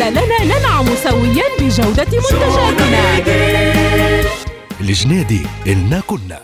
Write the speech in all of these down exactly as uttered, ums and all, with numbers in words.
خلالنا ننعم سويا بجودة منتجاتنا. الجنيدي إلنا كنا.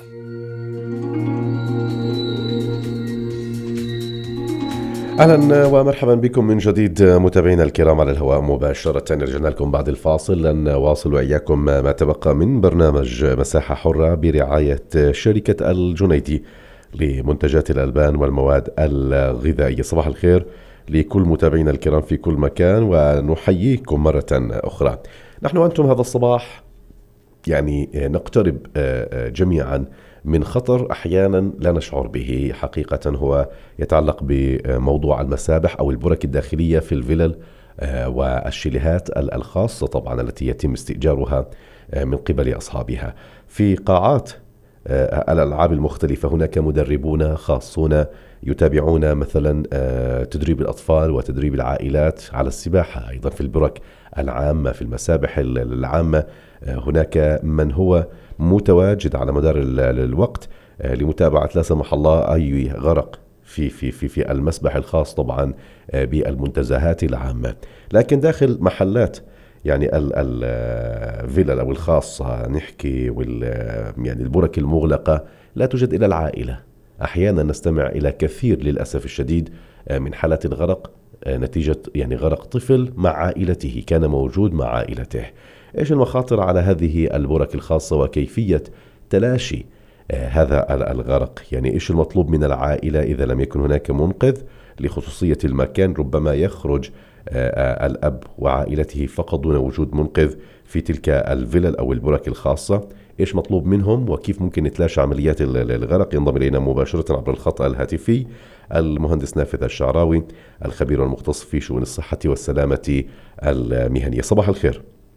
أهلا ومرحبا بكم من جديد متابعينا الكرام على الهواء مباشرة. رجعنا لكم بعد الفاصل لنواصل وإياكم ما تبقى من برنامج مساحة حرة برعاية شركة الجنيدي لمنتجات الألبان والمواد الغذائية. صباح الخير لكل متابعينا الكرام في كل مكان ونحييكم مرة أخرى. نحن وأنتم هذا الصباح يعني نقترب جميعا من خطر أحيانا لا نشعر به حقيقة، هو يتعلق بموضوع المسابح أو البرك الداخلية في الفلل والشاليهات الخاصة طبعا التي يتم استئجارها من قبل أصحابها. في قاعات الألعاب المختلفة هناك مدربون خاصون يتابعون مثلا تدريب الأطفال وتدريب العائلات على السباحة. أيضا في البرك العامة في المسابح العامة هناك من هو متواجد على مدار الوقت لمتابعة لا سمح الله أي غرق في في في في المسبح الخاص طبعا بالمنتزهات العامة. لكن داخل محلات يعني الفيلل أو الخاصة نحكي وال يعني البرك المغلقة لا توجد إلى العائلة. أحيانا نستمع إلى كثير للأسف الشديد من حالات الغرق نتيجة يعني غرق طفل مع عائلته، كان موجود مع عائلته. إيش المخاطر على هذه البرك الخاصة وكيفية تلاشي هذا الغرق؟ يعني إيش المطلوب من العائلة إذا لم يكن هناك منقذ لخصوصية المكان؟ ربما يخرج الأب وعائلته فقط دون وجود منقذ في تلك الفلل أو البرك الخاصة. إيش مطلوب منهم وكيف ممكن نتلاشى عمليات الغرق؟ ينضم إلينا مباشرة عبر الخط الهاتفي المهندس نافذ الشعراوي الخبير والمختص في شؤون الصحة والسلامة المهنية. صباح الخير.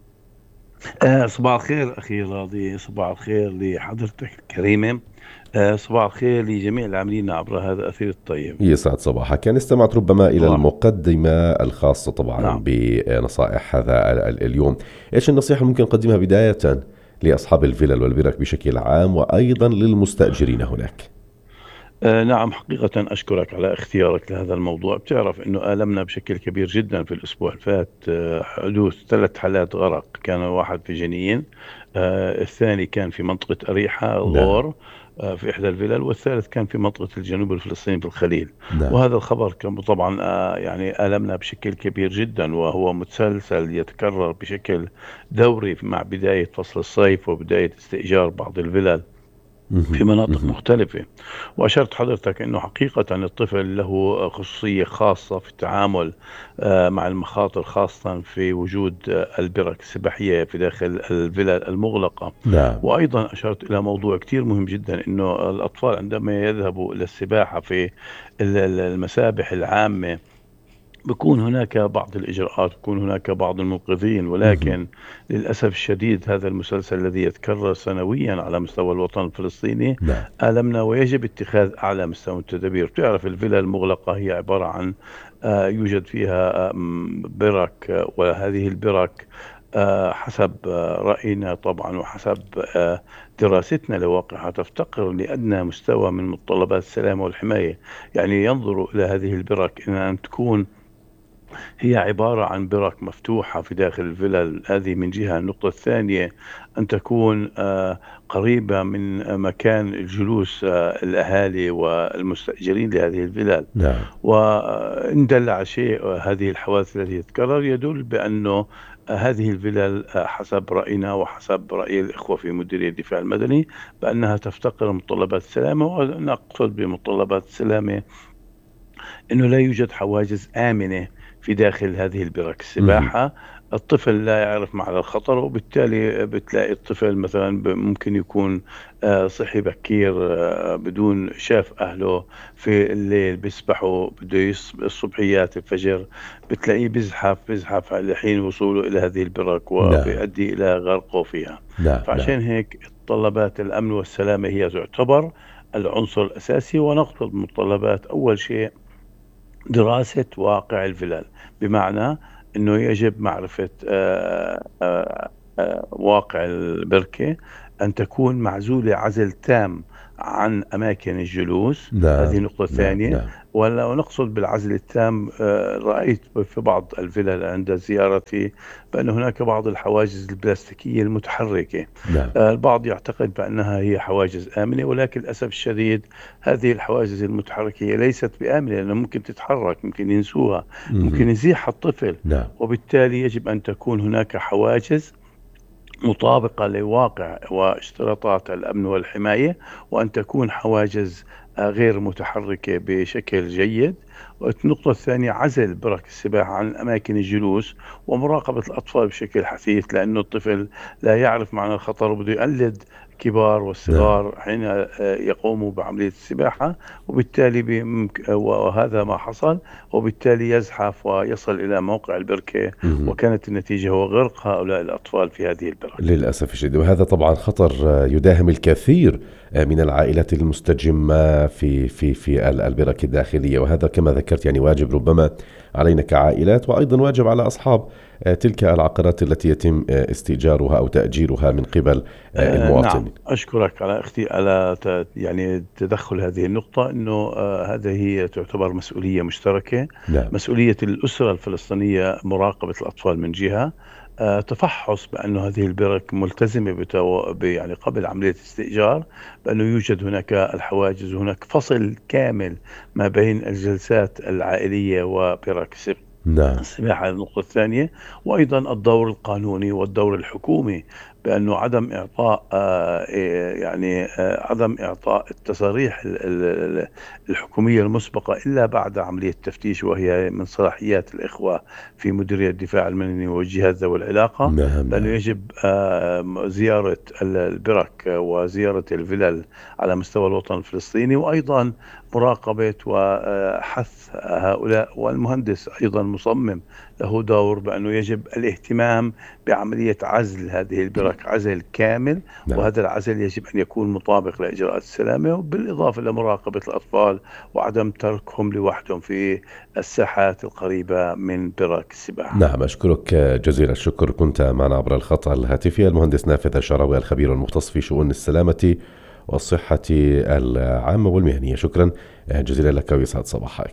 آه صباح الخير أخي راضي، صباح الخير لحضرتك الكريمة، آه صباح الخير لجميع العاملين عبر هذا الأثير الطيب. يسعد صباحك. كان استمعت ربما إلى طبعا. المقدمة الخاصة طبعا نعم. بنصائح هذا اليوم. إيش النصيحة ممكن نقدمها بداية لأصحاب الفلل والبرك بشكل عام وأيضا للمستأجرين هناك؟ آه نعم، حقيقة أشكرك على اختيارك لهذا الموضوع. بتعرف أنه آلمنا بشكل كبير جدا في الأسبوع الفات آه حدوث ثلاث حالات غرق. كان واحد في جنين، آه الثاني كان في منطقة أريحة الغور آه في إحدى الفلل، والثالث كان في منطقة الجنوب الفلسطيني في الخليل. نعم. وهذا الخبر كان طبعا آه يعني آلمنا بشكل كبير جدا، وهو متسلسل يتكرر بشكل دوري مع بداية فصل الصيف وبداية استئجار بعض الفلل في مناطق مختلفة. وأشرت حضرتك أنه حقيقة الطفل له خصوصية خاصة في التعامل مع المخاطر، خاصة في وجود البرك السباحية في داخل الفلل المغلقة. نعم. وأيضا أشرت إلى موضوع كتير مهم جدا، أنه الأطفال عندما يذهبوا إلى السباحة في المسابح العامة بكون هناك بعض الإجراءات، بكون هناك بعض المنقذين، ولكن م- للأسف الشديد هذا المسلسل الذي يتكرر سنويا على مستوى الوطن الفلسطيني لا. آلمنا، ويجب اتخاذ أعلى مستوى التدابير. تعرف الفلل المغلقة هي عبارة عن آه يوجد فيها برك، وهذه البرك آه حسب آه رأينا طبعا وحسب آه دراستنا لواقعها تفتقر لأدنى مستوى من متطلبات السلامة والحماية. يعني ينظروا إلى هذه البرك إن أن تكون هي عبارة عن برك مفتوحة في داخل الفلل، هذه من جهة. النقطة الثانية أن تكون قريبة من مكان الجلوس الأهالي والمستأجرين لهذه الفلل. نعم. وإن دل على شيء هذه الحوادث التي تتكرر يدل بأنه هذه الفلل حسب رأينا وحسب رأي الإخوة في مديرية الدفاع المدني بأنها تفتقر متطلبات السلامة. ونقصد بمتطلبات السلامة أنه لا يوجد حواجز آمنة في داخل هذه البرك السباحة. الطفل لا يعرف معنى الخطر، وبالتالي بتلاقي الطفل مثلا ممكن يكون صحي بكير بدون شاف أهله في الليل بيسبحوا، بده الصبحيات الفجر بتلاقيه بيزحف بيزحف لحين وصوله إلى هذه البرك وبيؤدي إلى غرقه فيها. لا. فعشان لا. هيك متطلبات الأمن والسلامة هي تعتبر العنصر الأساسي. ونقصد متطلبات أول شيء دراسة واقع الفلل، بمعنى أنه يجب معرفة آآ آآ آآ واقع البركة، أن تكون معزولة عزل تام عن أماكن الجلوس. نعم. هذه النقطة الثانية. نعم. نعم. ولا ونقصد بالعزل التام آه، رأيت في بعض الفلل عند زيارتي بأن هناك بعض الحواجز البلاستيكية المتحركة. نعم. آه، البعض يعتقد بأنها هي حواجز آمنة، ولكن للأسف الشديد هذه الحواجز المتحركة هي ليست بآمنة، لأنها ممكن تتحرك، ممكن ينسوها، مهم. ممكن يزيح الطفل. نعم. وبالتالي يجب أن تكون هناك حواجز مطابقة لواقع واشتراطات الأمن والحماية، وأن تكون حواجز آه، غير متحركة بشكل جيد. والنقطة الثانية عزل برك السباحة عن أماكن الجلوس ومراقبة الأطفال بشكل حثيث، لأنه الطفل لا يعرف معنى الخطر وبده يقلد الكبار نعم. والصغار حين آه، يقوموا بعملية السباحة، وبالتالي بيمك- وهذا ما حصل، وبالتالي يزحف ويصل إلى موقع البركة، مهم. وكانت النتيجة هو غرق هؤلاء الأطفال في هذه البركة. للأسف الشديد، وهذا طبعا خطر آه، يداهم الكثير آه، من العائلات المستجمة في في في ال- البرك الداخلية، وهذا كما ذكرت يعني واجب ربما علينا كعائلات، وأيضا واجب على أصحاب آه، تلك العقارات التي يتم آه، استئجارها أو تأجيرها من قبل آه، آه نعم، المواطنين. أشكرك على اختي على ت- يعني تدخل هذه النقطة، إنه آه هذه هي تعتبر مسؤولية مشتركة. نعم. مسؤولية الأسرة الفلسطينية مراقبة الأطفال من جهة، آه تفحص بأنه هذه البرك ملتزمة بتو... ب- يعني قبل عملية الاستئجار بأنه يوجد هناك الحواجز، وهناك فصل كامل ما بين الجلسات العائلية وبرك السباحة. نعم. السباحة النقطة الثانية، وأيضا الدور القانوني والدور الحكومي، بأنه عدم إعطاء آه، إيه، يعني آه، عدم إعطاء التصاريح ال- ال- ال- الحكومية المسبقة إلا بعد عملية تفتيش، وهي من صلاحيات الإخوة في مديرية الدفاع المدني والجهات ذوي العلاقة. نعم. بأنه نعم. يجب آه، زيارة ال- البرك وزيارة الفلل على مستوى الوطن الفلسطيني، وأيضا مراقبة وحث هؤلاء، والمهندس أيضا مصمم له دور بأنه يجب الاهتمام بعملية عزل هذه البرك عزل كامل، نعم. وهذا العزل يجب أن يكون مطابق لإجراءات السلامة، بالإضافة لمراقبة الأطفال وعدم تركهم لوحدهم في الساحات القريبة من برك السباحة. نعم، أشكرك جزيل الشكر. كنت معنا عبر الخط الهاتفي المهندس نافذ الشعراوي الخبير المختص في شؤون السلامة والصحة العامة والمهنية. شكرا جزيلا لك ويسعد صباحك.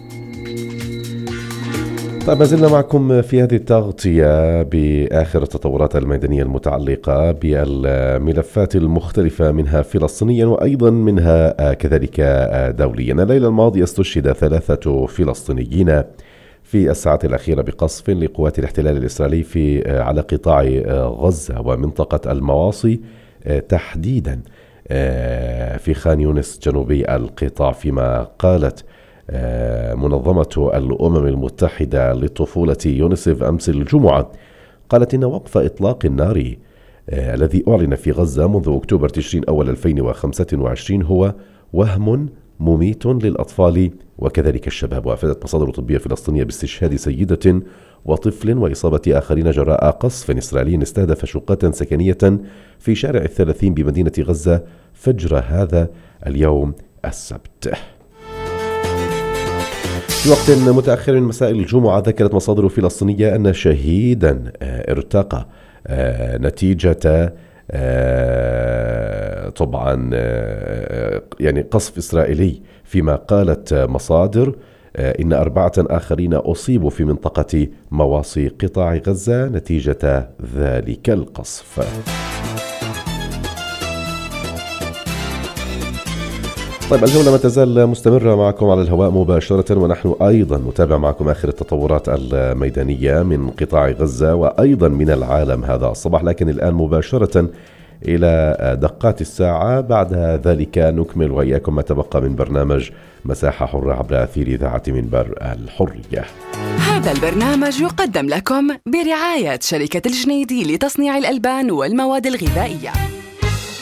طيب، ما زلنا معكم في هذه التغطية بآخر التطورات الميدانية المتعلقة بالملفات المختلفة، منها فلسطينيا وأيضا منها كذلك دوليا. الليلة الماضية استشهد ثلاثة فلسطينيين في الساعات الأخيرة بقصف لقوات الاحتلال الإسرائيلي في على قطاع غزة ومنطقة المواصي تحديدا في خان يونس جنوبي القطاع، فيما قالت منظمة الأمم المتحدة للطفولة يونيسيف أمس الجمعة، قالت إن وقف إطلاق النار الذي أعلن في غزة منذ أكتوبر تشرين أول ألفين وخمسة وعشرين هو وهم مميت للأطفال وكذلك الشباب. وأفادت مصادر طبية فلسطينية باستشهاد سيدة وطفل وإصابة آخرين جراء قصف إسرائيلي استهدف شقة سكنية في شارع الثلاثين بمدينة غزة فجر هذا اليوم السبت. في وقت متأخر من مساء الجمعة، ذكرت مصادر فلسطينية أن شهيدا ارتقى نتيجة طبعا يعني قصف إسرائيلي، فيما قالت مصادر إن أربعة آخرين أصيبوا في منطقة مواصي قطاع غزة نتيجة ذلك القصف. طيب، الجولة ما تزال مستمرة معكم على الهواء مباشرة، ونحن أيضا نتابع معكم آخر التطورات الميدانية من قطاع غزة وأيضا من العالم هذا الصباح. لكن الآن مباشرة إلى دقات الساعة، بعد ذلك نكمل وإياكم ما تبقى من برنامج مساحة حرة عبر أثير إذاعة منبر الحرية. هذا البرنامج يقدم لكم برعاية شركة الجنيدي لتصنيع الألبان والمواد الغذائية.